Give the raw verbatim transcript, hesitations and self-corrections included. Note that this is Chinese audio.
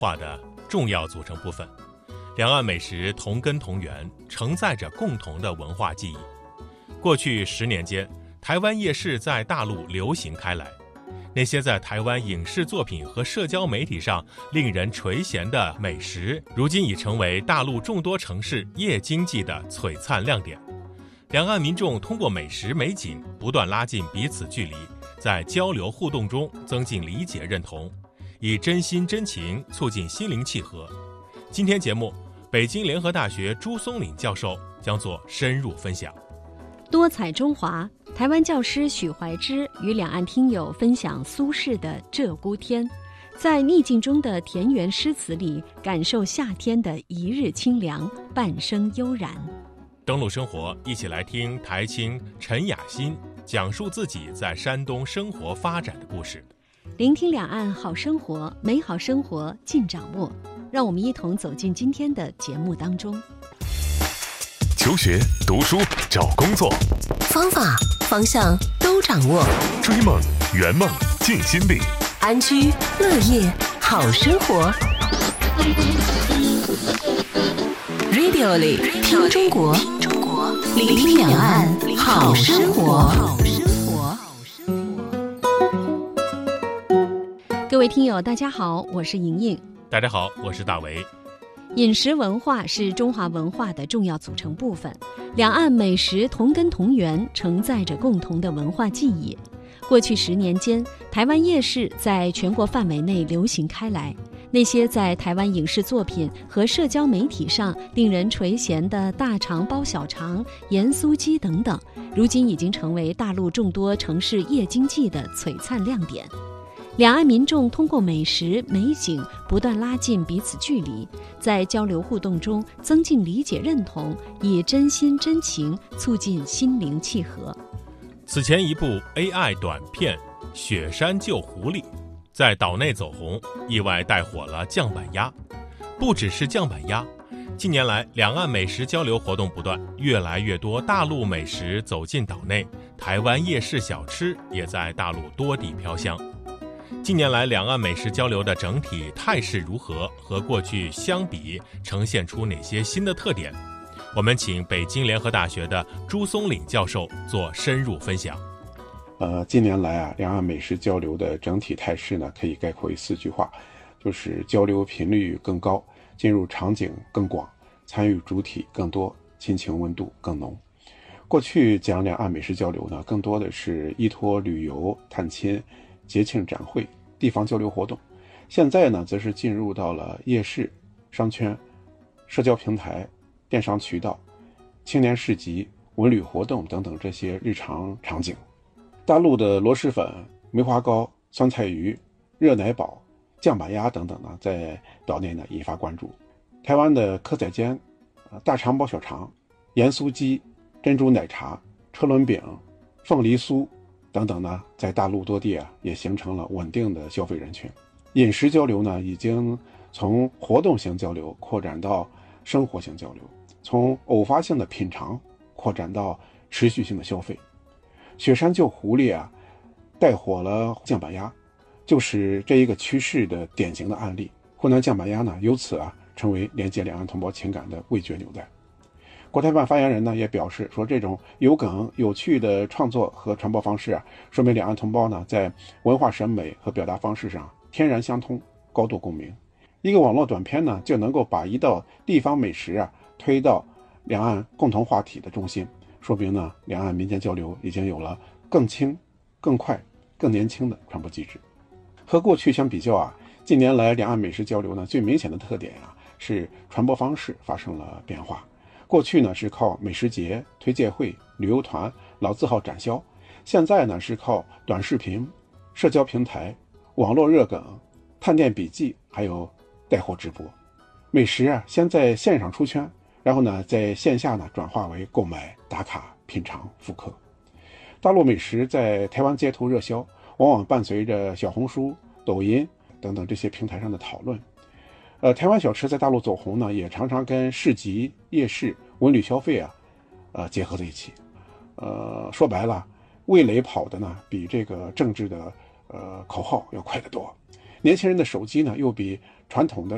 化的重要组成部分。两岸美食同根同源，承载着共同的文化记忆。过去十年间，台湾夜市在大陆流行开来。那些在台湾影视作品和社交媒体上令人垂涎的美食，如今已成为大陆众多城市夜经济的璀璨亮点。两岸民众通过美食美景不断拉近彼此距离，在交流互动中增进理解认同，以真心真情促进心灵契合。今天节目，北京联合大学朱松岭教授将做深入分享。 多彩中华，台湾教师许怀之与两岸听友分享苏轼的《鹧鸪天》，在逆境中的田园诗词里感受夏天的一日清凉，半生悠然。 登陆生活，一起来听台青陈雅欣讲述自己在山东生活发展的故事。 聆听两岸好生活，美好生活尽掌握。让我们一同走进今天的节目当中。 求学、读书、找工作， 方法、方向都掌握。 追梦、圆梦、尽心力， 安居乐业好生活。Radio 里听中国，聆听两岸好生活。 各位听友大家好，我是莹莹。 大家好，我是大为。 饮食文化是中华文化的重要组成部分，两岸美食同根同源，承载着共同的文化记忆。过去十年间，台湾夜市在全国范围内流行开来。那些在台湾影视作品和社交媒体上令人垂涎的大肠包小肠、盐酥鸡等等，如今已经成为大陆众多城市夜经济的璀璨亮点。两岸民众通过美食美景不断拉近彼此距离，在交流互动中增进理解认同，以真心真情促进心灵契合。 此前一部 A I 短片《雪山救狐狸》在岛内走红，意外带火了酱板鸭。不只是酱板鸭，近年来两岸美食交流活动不断，越来越多大陆美食走进岛内，台湾夜市小吃也在大陆多地飘香。近年来两岸美食交流的整体态势如何，和过去相比呈现出哪些新的特点？我们请北京联合大学的朱松岭教授做深入分享。 呃，近年来啊，两岸美食交流的整体态势呢，可以概括为四句话，就是交流频率更高，进入场景更广，参与主体更多，亲情温度更浓。过去讲两岸美食交流呢，更多的是依托旅游、探亲、节庆展会、地方交流活动，现在呢，则是进入到了夜市、商圈、社交平台、电商渠道、青年市集、文旅活动等等这些日常场景。大陆的螺蛳粉、梅花糕、酸菜鱼、热奶堡、酱板鸭等等呢，在岛内呢引发关注。台湾的蚵仔煎、大肠包小肠、盐酥鸡、珍珠奶茶、车轮饼、凤梨酥等等呢，在大陆多地啊也形成了稳定的消费人群。饮食交流呢，已经从活动型交流扩展到生活型交流，从偶发性的品尝扩展到持续性的消费。雪山救狐狸啊，带火了酱板鸭，就是这一个趋势的典型的案例。湖南酱板鸭呢，由此啊成为连接两岸同胞情感的味觉纽带。国台办发言人呢也表示说，这种有梗有趣的创作和传播方式啊，说明两岸同胞呢在文化审美和表达方式上天然相通，高度共鸣。一个网络短片呢，就能够把一道地方美食啊推到两岸共同话题的中心，说明呢两岸民间交流已经有了更轻、更快、更年轻的传播机制。和过去相比较啊，近年来两岸美食交流呢最明显的特点啊是传播方式发生了变化。过去呢是靠美食节、推介会、旅游团、老字号展销，现在呢是靠短视频、社交平台、网络热梗、探店笔记，还有带货直播。美食啊先在线上出圈，然后呢在线下呢转化为购买、打卡、品尝、复刻。大陆美食在台湾街头热销，往往伴随着小红书、抖音等等这些平台上的讨论。呃，台湾小吃在大陆走红呢，也常常跟市集、夜市、文旅消费啊，呃，结合在一起。呃，说白了，味蕾跑的呢，比这个政治的呃口号要快得多。年轻人的手机呢，又比传统的